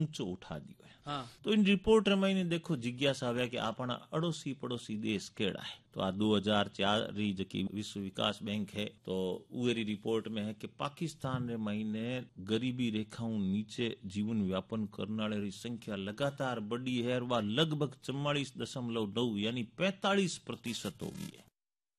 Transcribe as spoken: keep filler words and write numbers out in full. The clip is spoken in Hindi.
ऊंचो उठा दियो है। हाँ। तो इन रिपोर्ट में देखो जिज्ञासा आया कि अपना अड़ोसी पड़ोसी देश केड़ा है। तो आ दो हजार चार री जकी विश्व विकास बैंक है तो उरी रिपोर्ट में है कि पाकिस्तान रे महीने गरीबी रेखाओं नीचे जीवन व्यापन करने वाले री संख्या लगातार बढ़ी है और वह लगभग चौवालीस दशमलव नौ यानी पैंतालीस प्रतिशत हो गई है।